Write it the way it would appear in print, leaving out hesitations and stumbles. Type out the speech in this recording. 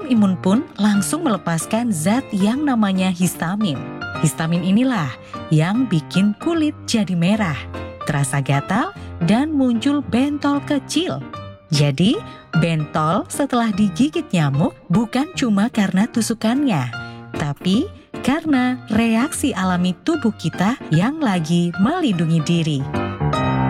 sistem imun pun langsung melepaskan zat yang namanya histamin. Histamin inilah yang bikin kulit jadi merah, terasa gatal, dan muncul bentol kecil. Jadi, bentol setelah digigit nyamuk bukan cuma karena tusukannya, tapi karena reaksi alami tubuh kita yang lagi melindungi diri.